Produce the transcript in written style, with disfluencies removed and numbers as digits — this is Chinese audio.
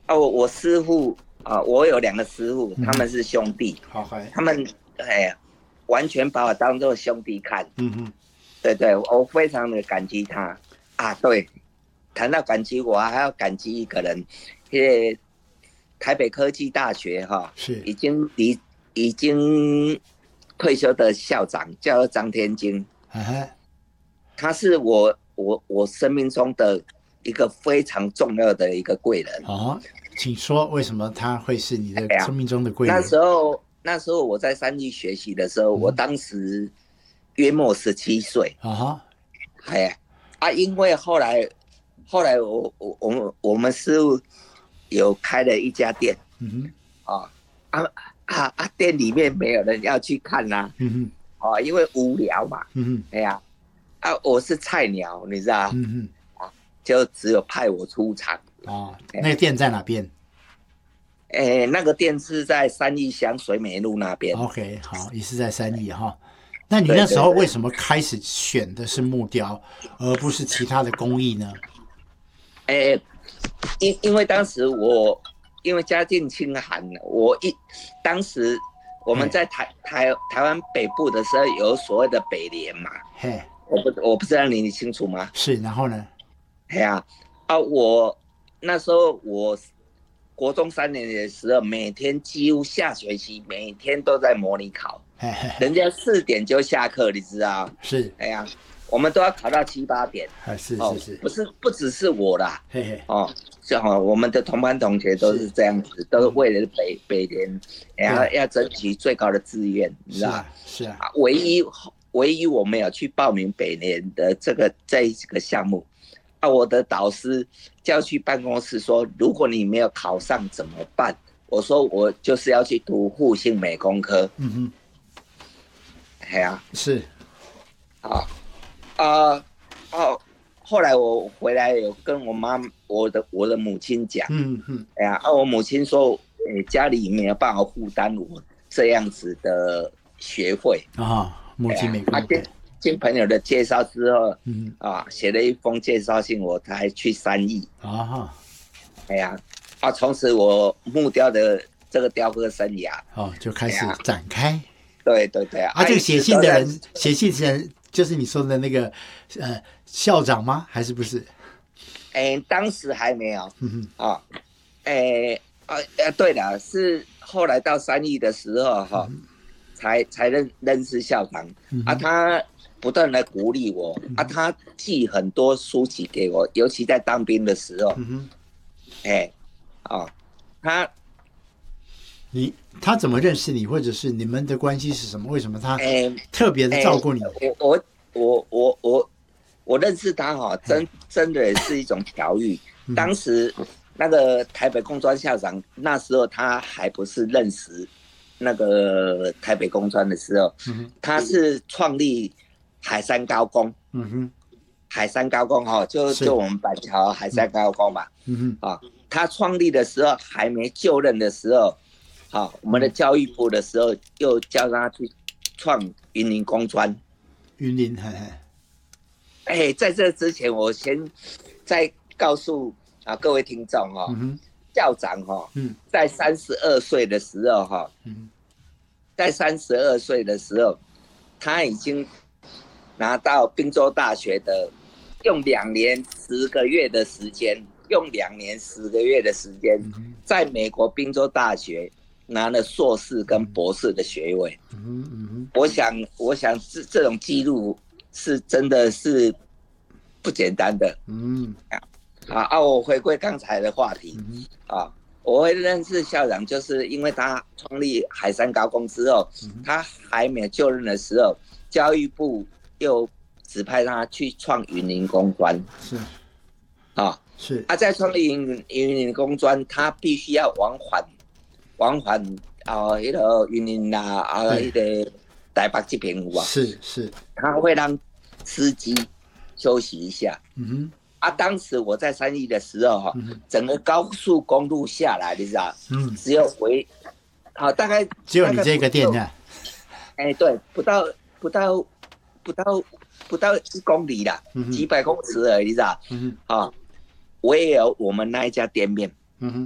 我师傅我有2个师傅，他们是兄弟， 好， 他们完全把我当做兄弟看。对对，我非常的感激他对，谈到感激，我还要感激一个人，因为台北科技大学是已经退休的校长叫做张天金，他是我生命中的一个非常重要的一个贵人。 请说为什么他会是你的生命中的贵人？ 那时候我在三艺学习的时候，我当时约莫17岁。因为后来我们师傅有开了一家店，店里面没有人要去看啦，因为无聊嘛，我是菜鸟，你知道，就只有派我出场。 那个店在哪边？ 那个店是在三义乡水美路那边。 OK， 好，也是在三义哈。那你那时候为什么开始选的是木雕，而不是其他的工艺呢？ 因为当时因为家境清寒，当时我们在台湾北部的时候有所谓的北联嘛。我不知道你清楚吗？ 是，然后呢？ 我那时候我国中3年级的时候，每天几乎下学期每天都在模拟考，人家4点就下课，你知道？ 是， 我们都要考到7、8点。 是， 不只是我啦，我们的同班同学都是这样子，都是为了北联，要争取最高的志愿，你知道？ 是啊。 唯一我没有去报名北联的这个项目。我的导师叫去办公室说，如果你没有考上怎么办？我说我就是要去读复兴美工科。 是。 后来我回来有跟我的母亲讲，我母亲说，家里没有办法负担我这样子的学费母亲美工科。 经朋友的介绍之后，写了一封介绍信，我才去三义。从此我木雕的这个雕刻生涯就开始展开。 对。 这个写信的人就是你说的那个校长吗？还是不是？ 当时还没有。对了，是后来到三义的时候才认识校长。他不断的鼓励我，他寄很多书籍给我，尤其在当兵的时候。 他怎么认识你，或者是你们的关系是什么？为什么他特别的照顾你？ 我认识他真的是一种调育。当时那个台北工专校长，那时候他还不是认识那个台北工专的时候，他是创立海山高工。海山高工就我们板桥海山高工嘛。他创立的时候还没就任的时候，我们的教育部的时候又叫他去创云林工专。 云林， 在这之前，我先再告诉各位听众校长在32岁的时候他已经拿到宾州大学的，用2年10个月的时间，在美国宾州大学拿了硕士跟博士的学位。我想这种记录是真的是不简单的。我回归刚才的话题。我会认识校长，就是因为他创立海山高工之后，他还没有就任的时候，教育部又指派他去创云林工专。在创立云林工专，他必须要往返那个云林那个台北这边有是， 他会让司机休息一下。当时我在三义的时候整个高速公路下来，你知道，只有大概只有你这个店呢。 对，不到1公里啦，几百公尺而已，你知道。唯有我们那一家店面